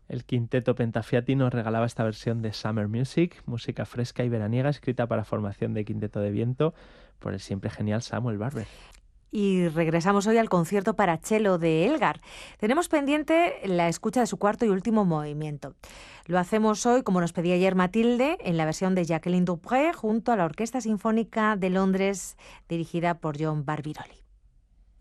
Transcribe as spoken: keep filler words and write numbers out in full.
El quinteto Pentafiati nos regalaba esta versión de Summer Music, música fresca y veraniega escrita para formación de quinteto de viento por el siempre genial Samuel Barber. Y regresamos hoy al concierto para cello de Elgar. Tenemos pendiente la escucha de su cuarto y último movimiento. Lo hacemos hoy, como nos pedía ayer Matilde, en la versión de Jacqueline Dupré, junto a la Orquesta Sinfónica de Londres, dirigida por John Barbirolli.